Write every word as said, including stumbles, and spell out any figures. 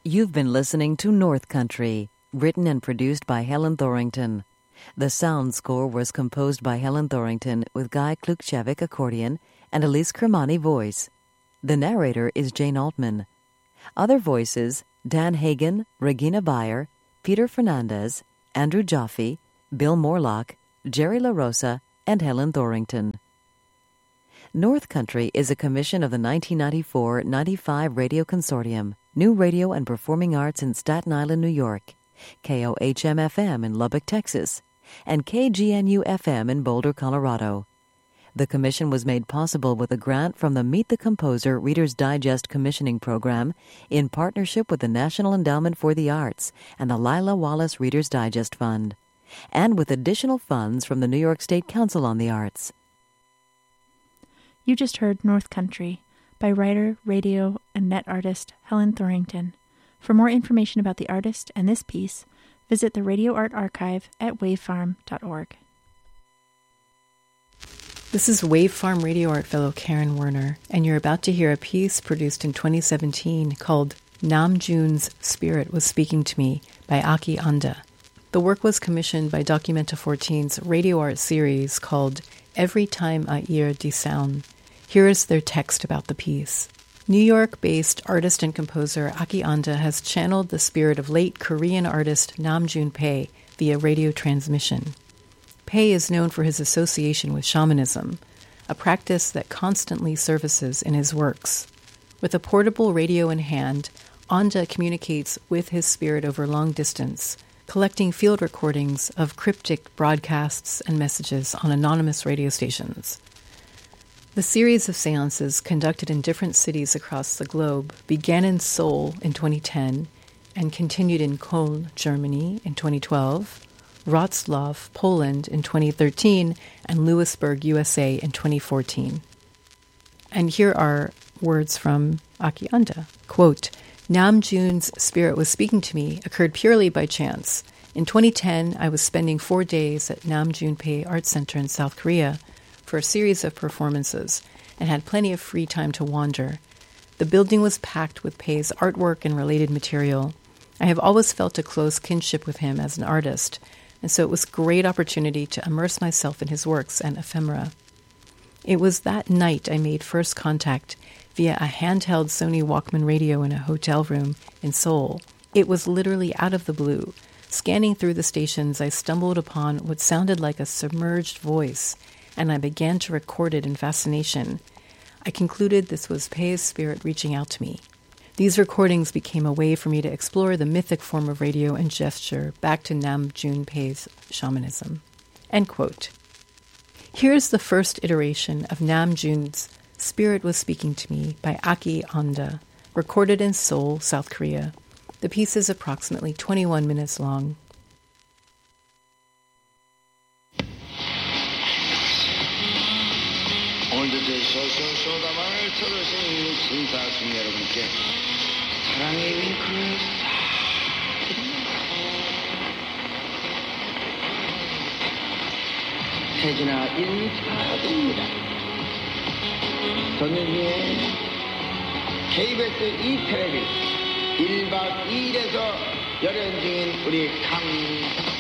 You've been listening to North Country, written and produced by Helen Thorington. The sound score was composed by Helen Thorington with Guy Klukchevik accordion and Elise Kermani voice. The narrator is Jane Altman. Other voices, Dan Hagen, Regina Beyer, Peter Fernandez, Andrew Jaffe, Bill Morlock, Jerry LaRosa, and Helen Thorington. North Country is a commission of the nineteen ninety-four ninety-five Radio Consortium, New Radio and Performing Arts in Staten Island, New York, K O H M F M in Lubbock, Texas, and K G N U F M in Boulder, Colorado. The commission was made possible with a grant from the Meet the Composer Reader's Digest Commissioning Program in partnership with the National Endowment for the Arts and the Lila Wallace Reader's Digest Fund, and with additional funds from the New York State Council on the Arts. You just heard North Country by writer, radio, and net artist Helen Thorington. For more information about the artist and this piece, visit the Radio Art Archive at wavefarm dot org. This is Wave Farm Radio Art fellow Karen Werner, and you're about to hear a piece produced in twenty seventeen called Namjoon's Spirit Was Speaking to Me by Aki Anda. The work was commissioned by Documenta fourteen's radio art series called Every Time I Hear the Sound. Here is their text about the piece. New York-based artist and composer Aki Anda has channeled the spirit of late Korean artist Namjoon Pae via radio transmission. Pae is known for his association with shamanism, a practice that constantly surfaces in his works. With a portable radio in hand, Anda communicates with his spirit over long distance, collecting field recordings of cryptic broadcasts and messages on anonymous radio stations. The series of seances conducted in different cities across the globe began in Seoul in twenty ten and continued in Köln, Germany in twenty twelve, Wrocław, Poland in twenty thirteen, and Lewisburg, U S A in twenty fourteen. And here are words from Aki Anda. Quote, Namjoon's spirit was speaking to me occurred purely by chance. In twenty ten, I was spending four days at Namjoon Pae Art Center in South Korea for a series of performances and had plenty of free time to wander. The building was packed with Pae's artwork and related material. I have always felt a close kinship with him as an artist, and so it was a great opportunity to immerse myself in his works and ephemera. It was that night I made first contact via a handheld Sony Walkman radio in a hotel room in Seoul. It was literally out of the blue. Scanning through the stations, I stumbled upon what sounded like a submerged voice, and I began to record it in fascination. I concluded this was Pae's spirit reaching out to me. These recordings became a way for me to explore the mythic form of radio and gesture back to Namjoon Pae's shamanism. End quote. Here's the first iteration of Namjoon's Spirit Was Speaking to Me by Aki Anda, recorded in Seoul, South Korea. The piece is approximately twenty-one minutes long. 오늘도 쇼쇼쇼다만을 들으신 심사숙 여러분께 사랑의 윙크를 싹 드립니다. 태진아 인사드립니다. 저녁에 케이비에스 이 텔레비 일 박 이 일에서 열연 중인 우리 강